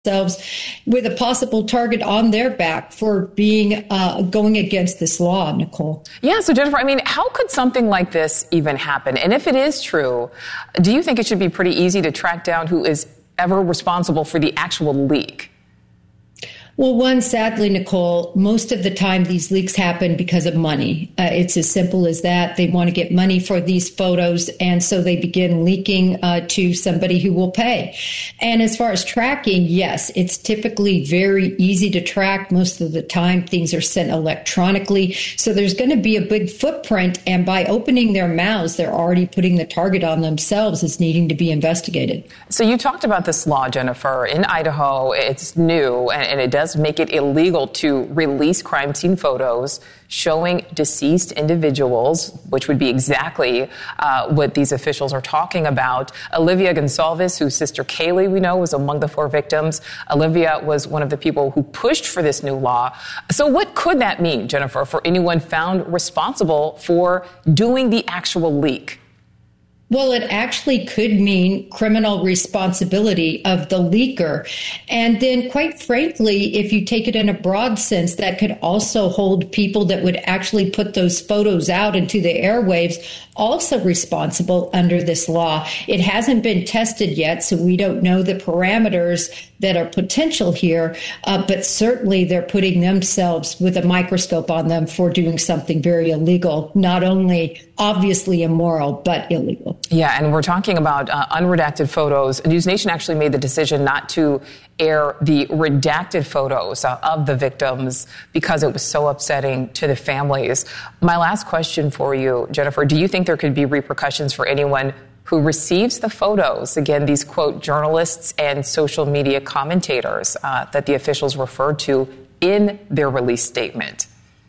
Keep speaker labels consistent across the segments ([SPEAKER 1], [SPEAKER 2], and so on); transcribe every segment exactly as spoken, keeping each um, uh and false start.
[SPEAKER 1] themselves with a possible target on their back for being uh, going against this law, Nicole.
[SPEAKER 2] Yeah, so Jennifer, I mean, how could something like this even happen? And if it is true, do you think it should be pretty easy to track down who is ever responsible for the actual leak?
[SPEAKER 1] Well, one, sadly, Nicole, most of the time these leaks happen because of money. Uh, it's as simple as that. They want to get money for these photos, and so they begin leaking uh, to somebody who will pay. And as far as tracking, yes, it's typically very easy to track. Most of the time, things are sent electronically. So there's going to be a big footprint, and by opening their mouths, they're already putting the target on themselves as needing to be investigated.
[SPEAKER 2] So you talked about this law, Jennifer. In Idaho, it's new, and, and it does make it illegal to release crime scene photos showing deceased individuals, which would be exactly uh, what these officials are talking about. Olivia Gonsalves, whose sister Kaylee, we know, was among the four victims. Olivia was one of the people who pushed for this new law. So what could that mean, Jennifer, for anyone found responsible for doing the actual leak?
[SPEAKER 1] Well, it actually could mean criminal responsibility of the leaker. And then, quite frankly, if you take it in a broad sense, that could also hold people that would actually put those photos out into the airwaves also responsible under this law. It hasn't been tested yet, so we don't know the parameters that are potential here, uh, but certainly they're putting themselves with a microscope on them for doing something very illegal, not only obviously immoral, but illegal.
[SPEAKER 2] Yeah, and we're talking about uh, unredacted photos. News Nation actually made the decision not to air the redacted photos uh, of the victims because it was so upsetting to the families. My last question for you, Jennifer, do you think there could be repercussions for anyone who receives the photos? Again, these, quote, journalists and social media commentators uh, that the officials referred to in their release statement.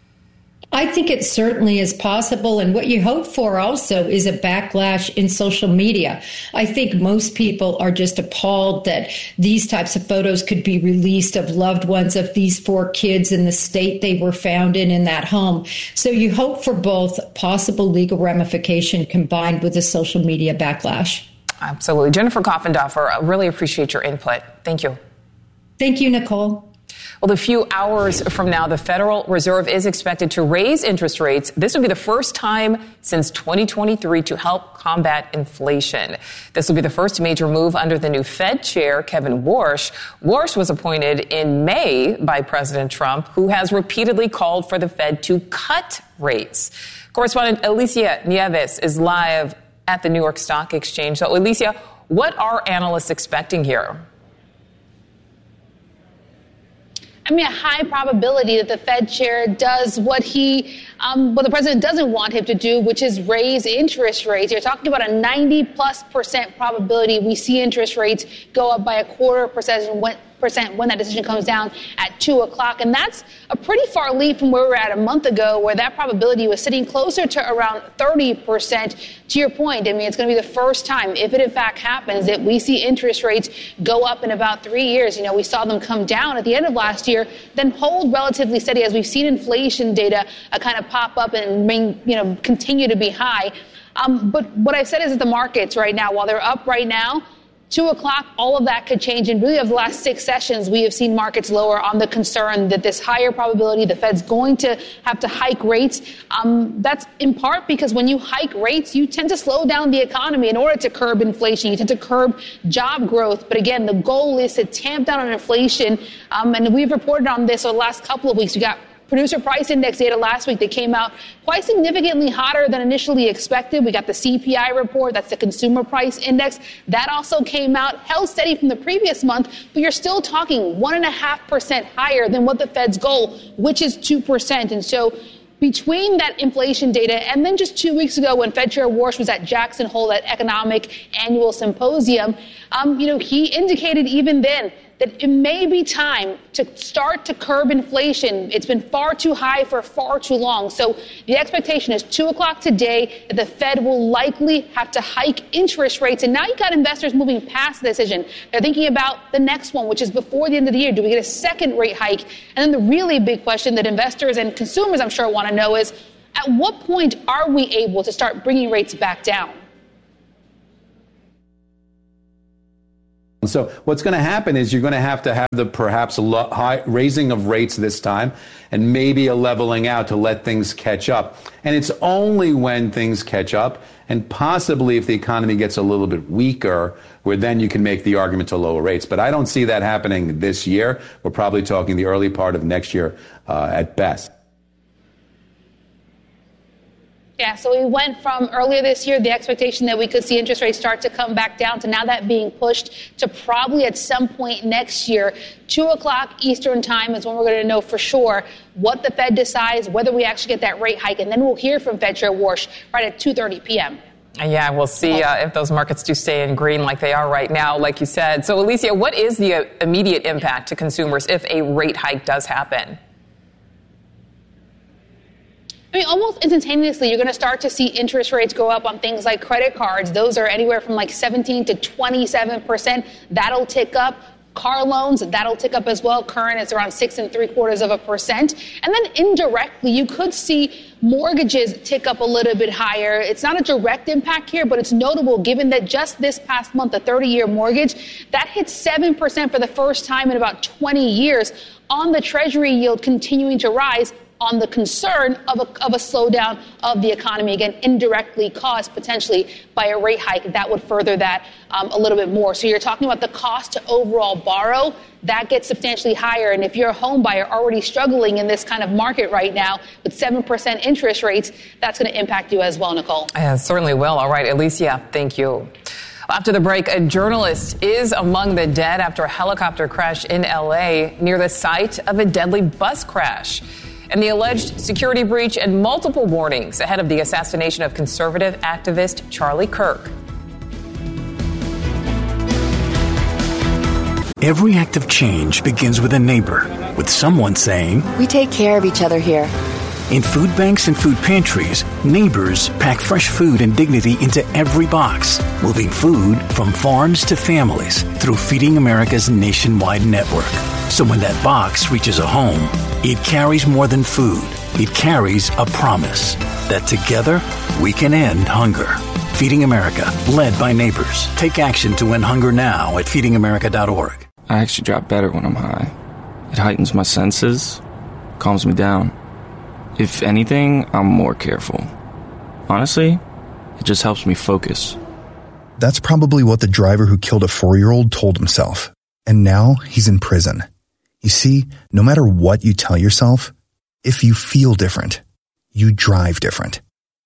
[SPEAKER 1] I think it certainly is possible. And what you hope for also is a backlash in social media. I think most people are just appalled that these types of photos could be released of loved ones of these four kids in the state they were found in, in that home. So you hope for both possible legal ramification combined with a social media backlash.
[SPEAKER 2] Absolutely. Jennifer Coffindoffer, I really appreciate your input. Thank you.
[SPEAKER 1] Thank you, Nicole.
[SPEAKER 2] Well, a few hours from now, the Federal Reserve is expected to raise interest rates. This will be the first time since twenty twenty-three to help combat inflation. This will be the first major move under the new Fed chair, Kevin Warsh. Warsh was appointed in May by President Trump, who has repeatedly called for the Fed to cut rates. Correspondent Alicia Nieves is live at the New York Stock Exchange. So, Alicia, what are analysts expecting here?
[SPEAKER 3] I mean, a high probability that the Fed chair does what he, um, what the president doesn't want him to do, which is raise interest rates. You're talking about a ninety plus percent probability we see interest rates go up by a quarter percent when, percent when that decision comes down at two o'clock. And that's a pretty far leap from where we were at a month ago, where that probability was sitting closer to around thirty percent. To your point, I mean, it's going to be the first time, if it in fact happens, that we see interest rates go up in about three years. You know, we saw them come down at the end of last year, then hold relatively steady as we've seen inflation data uh, kind of pop up and remain, you know, continue to be high. Um, but what I've said is that the markets right now, while they're up right now, Two o'clock, all of that could change. And really, over the last six sessions, we have seen markets lower on the concern that this higher probability the Fed's going to have to hike rates. Um, that's in part because when you hike rates, you tend to slow down the economy in order to curb inflation. You tend to curb job growth. But again, the goal is to tamp down on inflation. Um, and we've reported on this over the last couple of weeks. We got Producer Price Index data last week that came out quite significantly hotter than initially expected. We got the C P I report, that's the Consumer Price Index. That also came out, held steady from the previous month, but you're still talking one point five percent higher than what the Fed's goal, which is two percent. And so between that inflation data and then just two weeks ago when Fed Chair Warsh was at Jackson Hole at Economic Annual Symposium, um, you know, he indicated even then that it may be time to start to curb inflation. It's been far too high for far too long. So the expectation is two o'clock today that the Fed will likely have to hike interest rates. And now you've got investors moving past the decision. They're thinking about the next one, which is before the end of the year. Do we get a second rate hike? And then the really big question that investors and consumers, I'm sure, want to know is, at what point are we able to start bringing rates back down?
[SPEAKER 4] So what's going to happen is you're going to have to have the perhaps a lo- high raising of rates this time and maybe a leveling out to let things catch up. And it's only when things catch up and possibly if the economy gets a little bit weaker where then you can make the argument to lower rates. But I don't see that happening this year. We're probably talking the early part of next year uh, at best.
[SPEAKER 3] Yeah, so we went from earlier this year, the expectation that we could see interest rates start to come back down to now that being pushed to probably at some point next year. Two o'clock Eastern time is when we're going to know for sure what the Fed decides, whether we actually get that rate hike. And then we'll hear from Fed Chair Warsh right at two thirty p.m.
[SPEAKER 2] Yeah, we'll see uh, if those markets do stay in green like they are right now, like you said. So, Alicia, what is the uh, immediate impact to consumers if a rate hike does happen?
[SPEAKER 3] I mean, almost instantaneously, you're going to start to see interest rates go up on things like credit cards. Those are anywhere from like seventeen to twenty-seven percent. That'll tick up. Car loans, that'll tick up as well. Current is around six and three quarters of a percent. And then indirectly, you could see mortgages tick up a little bit higher. It's not a direct impact here, but it's notable given that just this past month, a thirty-year mortgage, that hit seven percent for the first time in about twenty years on the Treasury yield continuing to rise on the concern of a, of a slowdown of the economy, again, indirectly caused potentially by a rate hike. That would further that um, a little bit more. So you're talking about the cost to overall borrow. That gets substantially higher. And if you're a home buyer already struggling in this kind of market right now with seven percent interest rates, that's going to impact you as well, Nicole.
[SPEAKER 2] Yeah, it certainly will. All right, Alicia, thank you. After the break, a journalist is among the dead after a helicopter crash in L A near the site of a deadly bus crash. And the alleged security breach and multiple warnings ahead of the assassination of conservative activist Charlie Kirk.
[SPEAKER 5] Every act of change begins with a neighbor, with someone saying,
[SPEAKER 6] "We take care of each other here."
[SPEAKER 5] In food banks and food pantries, neighbors pack fresh food and dignity into every box, moving food from farms to families through Feeding America's nationwide network. So when that box reaches a home, it carries more than food. It carries a promise that together we can end hunger. Feeding America, led by neighbors. Take action to end hunger now at feeding america dot org.
[SPEAKER 7] I actually drop better when I'm high. It heightens my senses, calms me down. If anything, I'm more careful. Honestly, it just helps me focus.
[SPEAKER 8] That's probably what the driver who killed a four-year-old told himself. And now he's in prison. You see, no matter what you tell yourself, if you feel different, you drive different.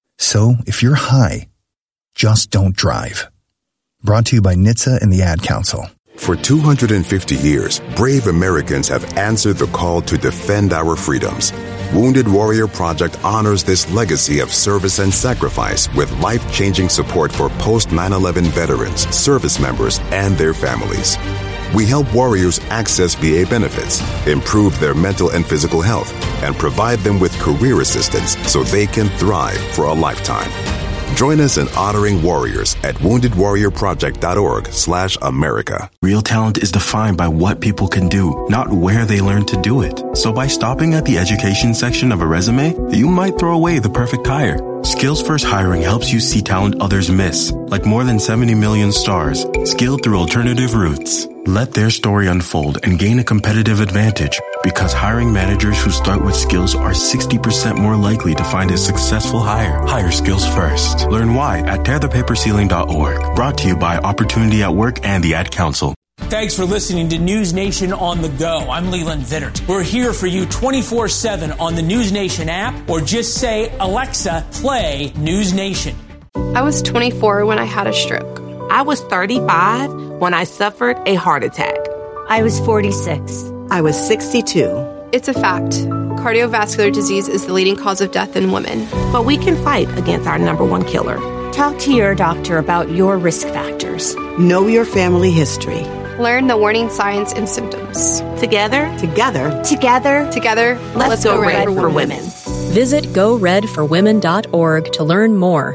[SPEAKER 8] So if you're high, just don't drive. Brought to you by N H T S A and the Ad Council.
[SPEAKER 9] For two hundred fifty years, brave Americans have answered the call to defend our freedoms. Wounded Warrior Project honors this legacy of service and sacrifice with life-changing support for post nine eleven veterans, service members, and their families. We help warriors access V A benefits, improve their mental and physical health, and provide them with career assistance so they can thrive for a lifetime. Join us in honoring warriors at wounded warrior project dot org slash America.
[SPEAKER 10] Real talent is defined by what people can do, not where they learn to do it. So by stopping at the education section of a resume, you might throw away the perfect hire. Skills First Hiring helps you see talent others miss, like more than seventy million stars, skilled through alternative routes. Let their story unfold and gain a competitive advantage, because hiring managers who start with skills are sixty percent more likely to find a successful hire. Hire skills first. Learn why at tear the paper ceiling dot org. Brought to you by Opportunity at Work and the Ad Council.
[SPEAKER 11] Thanks for listening to News Nation on the Go. I'm Leland Vittert. We're here for you twenty-four seven on the News Nation app, or just say, Alexa, play News Nation.
[SPEAKER 12] I was twenty-four when I had a stroke.
[SPEAKER 13] I was thirty-five when I suffered a heart attack.
[SPEAKER 14] I was forty-six.
[SPEAKER 15] I was sixty-two.
[SPEAKER 12] It's a fact. Cardiovascular disease is the leading cause of death in women.
[SPEAKER 13] But we can fight against our number one killer.
[SPEAKER 14] Talk to your doctor about your risk factors.
[SPEAKER 15] Know your family history.
[SPEAKER 12] Learn the warning signs and symptoms.
[SPEAKER 13] Together,
[SPEAKER 15] together,
[SPEAKER 12] together, together,
[SPEAKER 13] let's, let's go, go red, red for, for women. women.
[SPEAKER 16] Visit go red for women dot org to learn more.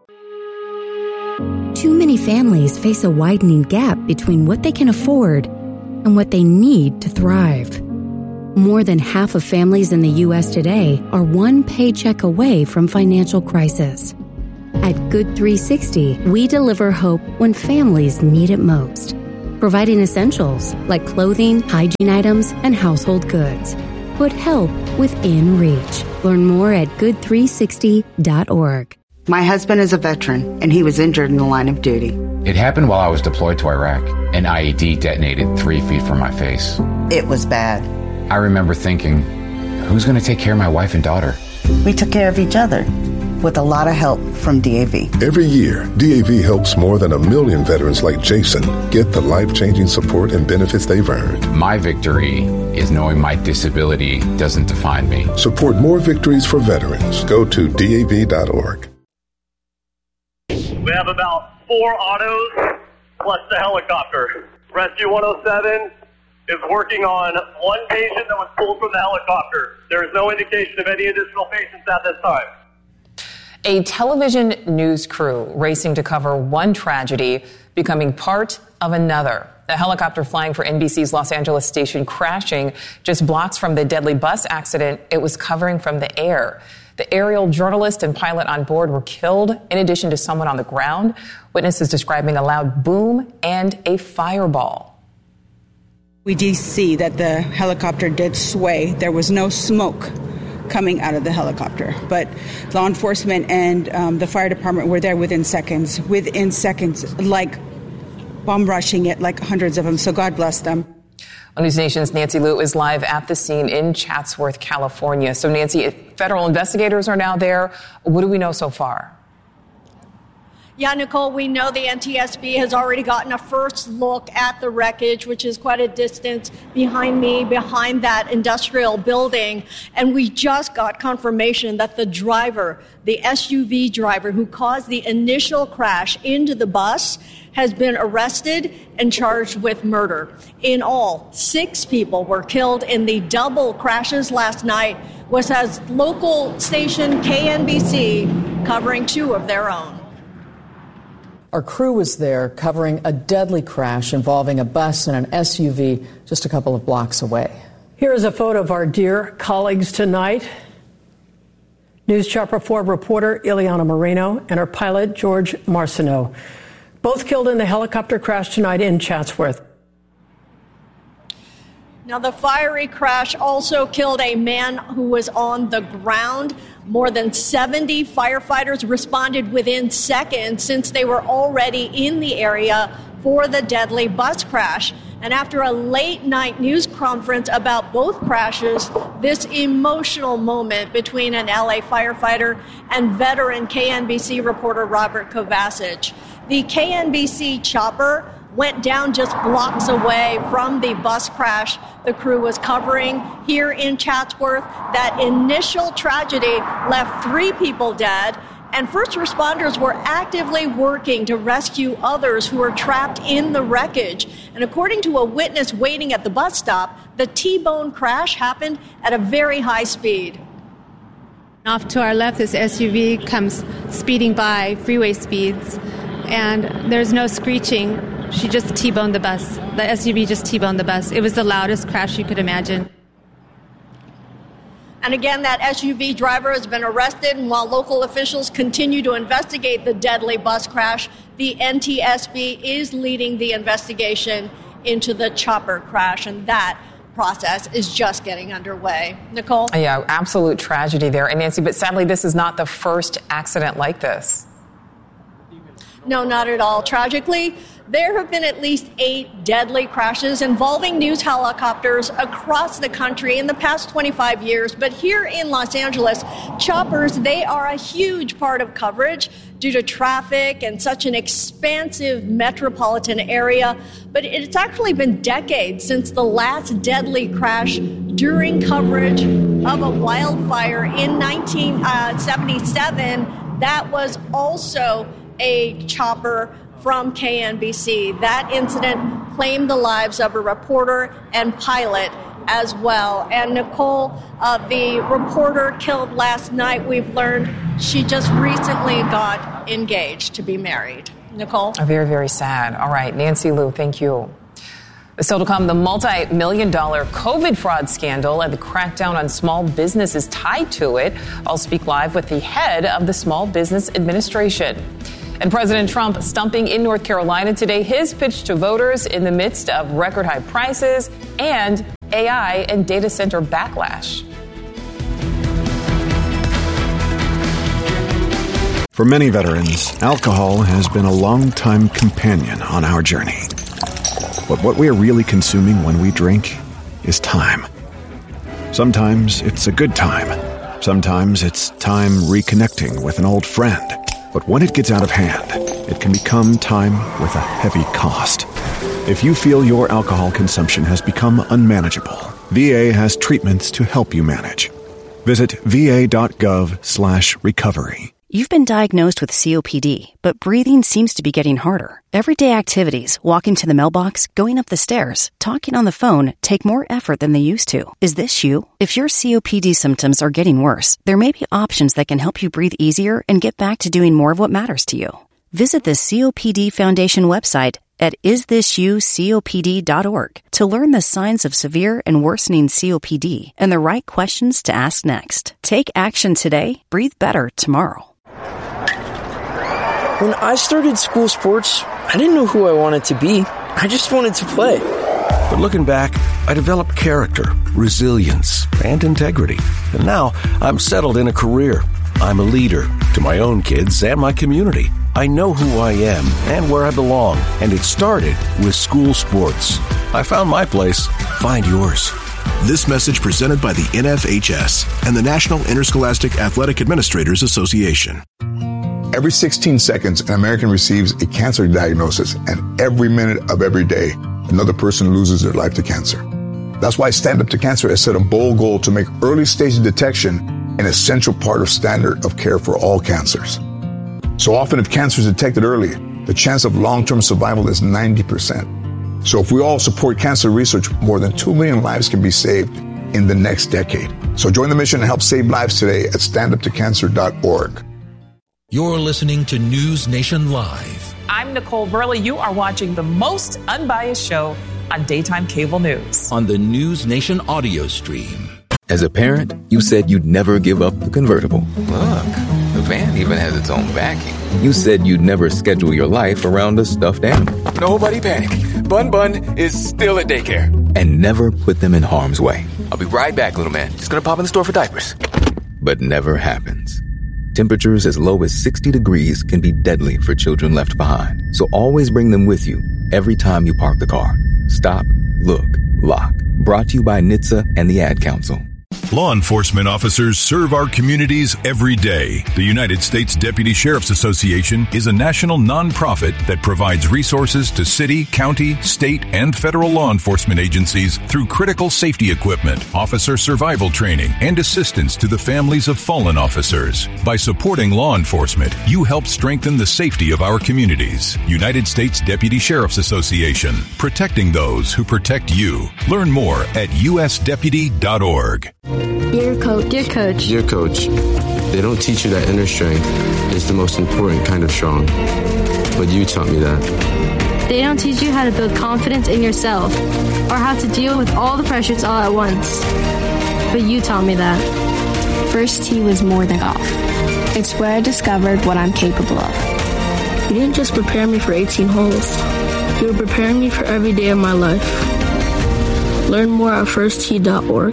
[SPEAKER 17] Too many families face a widening gap between what they can afford and what they need to thrive. More than half of families in the U S today are one paycheck away from financial crisis. At Good three sixty, we deliver hope when families need it most. providing essentials like clothing, hygiene items, and household goods. Put help within reach. Learn more at good three sixty dot org.
[SPEAKER 15] My husband is a veteran, and he was injured in the line of duty.
[SPEAKER 6] It happened while I was deployed to Iraq. An I E D detonated three feet from my face.
[SPEAKER 15] It was bad.
[SPEAKER 6] I remember thinking, who's going to take care of my wife and daughter?
[SPEAKER 15] We took care of each other with a lot of help from D A V.
[SPEAKER 18] Every year, D A V helps more than a million veterans like Jason get the life-changing support and benefits they've earned.
[SPEAKER 6] My victory is knowing my disability doesn't define me.
[SPEAKER 18] Support more victories for veterans. Go to D A V dot org.
[SPEAKER 19] We have about four autos plus the helicopter. Rescue one oh seven is working on one patient that was pulled from the helicopter. There is no indication of any additional patients at this time.
[SPEAKER 2] A television news crew racing to cover one tragedy becoming part of another. A helicopter flying for N B C's Los Angeles station crashing just blocks from the deadly bus accident it was covering from the air. The aerial journalist and pilot on board were killed, in addition to someone on the ground. Witnesses describing a loud boom and a fireball.
[SPEAKER 20] We did see that the helicopter did sway. There was no smoke coming out of the helicopter, but law enforcement and um, the fire department were there within seconds, within seconds, like bomb rushing it, like hundreds of them. So God bless them.
[SPEAKER 2] Well, News Nation's Nancy Liu is live at the scene in Chatsworth, California. So, Nancy, federal investigators are now there. What do we know so far?
[SPEAKER 21] Yeah, Nicole, we know the N T S B has already gotten a first look at the wreckage, which is quite a distance behind me, behind that industrial building. And we just got confirmation that the driver, the S U V driver who caused the initial crash into the bus, has been arrested and charged with murder. In all, six people were killed in the double crashes last night, which has local station K N B C covering two of their own.
[SPEAKER 22] Our crew was there covering a deadly crash involving a bus and an S U V just a couple of blocks away.
[SPEAKER 23] Here is a photo of our dear colleagues tonight. News Chopper four reporter Ileana Moreno and our pilot George Marcineau, both killed in the helicopter crash tonight in Chatsworth.
[SPEAKER 21] Now, the fiery crash also killed a man who was on the ground. More than seventy firefighters responded within seconds since they were already in the area for the deadly bus crash. And after a late night news conference about both crashes, this emotional moment between an L A firefighter and veteran K N B C reporter Robert Kovacic. The K N B C chopper went down just blocks away from the bus crash the crew was covering here in Chatsworth. That initial tragedy left three people dead, and first responders were actively working to rescue others who were trapped in the wreckage. And according to a witness waiting at the bus stop, the T-bone crash happened at a very high speed.
[SPEAKER 24] Off to our left, this S U V comes speeding by freeway speeds, and there's no screeching. She just T-boned the bus. The S U V just T-boned the bus. It was the loudest crash you could imagine.
[SPEAKER 21] And again, that S U V driver has been arrested, and while local officials continue to investigate the deadly bus crash, the N T S B is leading the investigation into the chopper crash, and that process is just getting underway. Nicole?
[SPEAKER 2] Yeah, absolute tragedy there. And Nancy, but sadly, this is not the first accident like this.
[SPEAKER 21] No, not at all. Tragically, there have been at least eight deadly crashes involving news helicopters across the country in the past twenty-five years. But here in Los Angeles, choppers, they are a huge part of coverage due to traffic and such an expansive metropolitan area. But it's actually been decades since the last deadly crash during coverage of a wildfire in nineteen seventy-seven. That was also a chopper from K N B C. That incident claimed the lives of a reporter and pilot as well. And Nicole, uh, the reporter killed last night, we've learned she just recently got engaged to be married. Nicole?
[SPEAKER 2] Very, very sad. All right, Nancy Liu, thank you. Still to come, the multi-million dollar COVID fraud scandal and the crackdown on small businesses tied to it. I'll speak live with the head of the Small Business Administration. And President Trump stumping in North Carolina today. His pitch to voters in the midst of record high prices and A I and data center backlash.
[SPEAKER 1] For many veterans, alcohol has been a long-time companion on our journey. But what we are really consuming when we drink is time. Sometimes it's a good time. Sometimes it's time reconnecting with an old friend. But when it gets out of hand, it can become time with a heavy cost. If you feel your alcohol consumption has become unmanageable, V A has treatments to help you manage. Visit va.gov slash recovery.
[SPEAKER 14] You've been diagnosed with C O P D, but breathing seems to be getting harder. Everyday activities, walking to the mailbox, going up the stairs, talking on the phone, take more effort than they used to. Is this you? If your C O P D symptoms are getting worse, there may be options that can help you breathe easier and get back to doing more of what matters to you. Visit the C O P D Foundation website at is this you C O P D dot org to learn the signs of severe and worsening C O P D and the right questions to ask next. Take action today, breathe better tomorrow.
[SPEAKER 3] When I started school sports, I didn't know who I wanted to be. I just wanted to play.
[SPEAKER 4] But looking back, I developed character, resilience, and integrity. And now I'm settled in a career. I'm a leader to my own kids and my community. I know who I am and where I belong, and it started with school sports. I found my place. Find yours.
[SPEAKER 5] This message presented by the N F H S and the National Interscholastic Athletic Administrators Association.
[SPEAKER 25] Every sixteen seconds, an American receives a cancer diagnosis, and every minute of every day, another person loses their life to cancer. That's why Stand Up to Cancer has set a bold goal to make early stage detection an essential part of standard of care for all cancers. So often, if cancer is detected early, the chance of long-term survival is ninety percent. So if we all support cancer research, more than two million lives can be saved in the next decade. So join the mission and help save lives today at stand up to cancer dot org.
[SPEAKER 26] You're listening to News Nation Live.
[SPEAKER 2] I'm Nicole Burley. You are watching the most unbiased show on daytime cable news.
[SPEAKER 26] On the News Nation audio stream.
[SPEAKER 27] As a parent, you said you'd never give up the convertible.
[SPEAKER 6] Look, the van even has its own backing.
[SPEAKER 27] You said you'd never schedule your life around a stuffed animal.
[SPEAKER 6] Nobody panic. Bun Bun is still at daycare.
[SPEAKER 27] And never put them in harm's way.
[SPEAKER 6] I'll be right back, little man. Just gonna pop in the store for diapers.
[SPEAKER 27] But never happens. Temperatures as low as sixty degrees can be deadly for children left behind. So always bring them with you every time you park the car. Stop, look, lock. Brought to you by N H T S A and the Ad Council.
[SPEAKER 28] Law enforcement officers serve our communities every day. The United States Deputy Sheriff's Association is a national nonprofit that provides resources to city, county, state, and federal law enforcement agencies through critical safety equipment, officer survival training, and assistance to the families of fallen officers. By supporting law enforcement, you help strengthen the safety of our communities. United States Deputy Sheriff's Association, protecting those who protect you. Learn more at u s deputy dot org.
[SPEAKER 29] Dear Coach. Dear Coach.
[SPEAKER 30] Dear Coach, they don't teach you that inner strength is the most important kind of strong. But you taught me that.
[SPEAKER 29] They don't teach you how to build confidence in yourself or how to deal with all the pressures all at once. But you taught me that.
[SPEAKER 31] First tee was more than golf. It's where I discovered what I'm capable of.
[SPEAKER 32] You didn't just prepare me for eighteen holes. You were preparing me for every day of my life. Learn more at first tee dot org.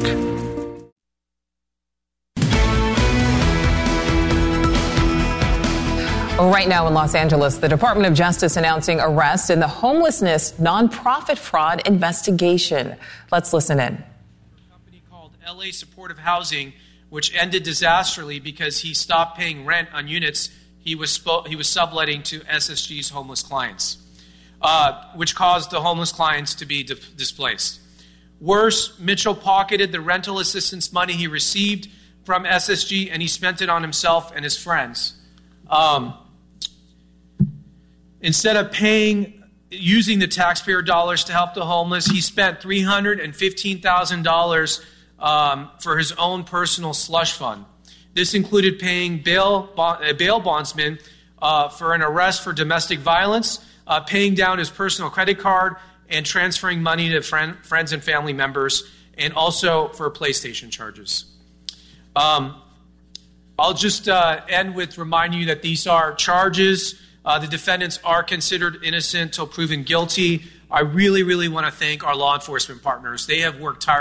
[SPEAKER 2] Right now in Los Angeles, the Department of Justice announcing arrests in the homelessness nonprofit fraud investigation. Let's listen in.
[SPEAKER 33] A company called L A Supportive Housing, which ended disastrously because he stopped paying rent on units he was spo- he was subletting to S S G's homeless clients, uh, which caused the homeless clients to be di- displaced. Worse, Mitchell pocketed the rental assistance money he received from S S G, and he spent it on himself and his friends. Um, instead of paying, using the taxpayer dollars to help the homeless, he spent three hundred fifteen thousand dollars um, for his own personal slush fund. This included paying bail, bond, uh, bail bondsman uh, for an arrest for domestic violence, uh, paying down his personal credit card, and transferring money to friend, friends and family members, and also for PlayStation charges. Um, I'll just uh, end with reminding you that these are charges Uh, the defendants are considered innocent till proven guilty. I really, really want to thank our law enforcement partners. They have worked tirelessly